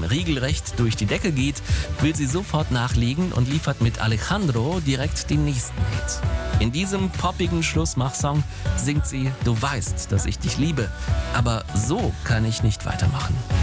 regelrecht durch die Decke geht, will sie sofort nachlegen und liefert mit Alejandro direkt den nächsten Hit. In diesem poppigen Schlussmachsong singt sie: Du weißt, dass ich dich liebe, aber so kann ich nicht weitermachen.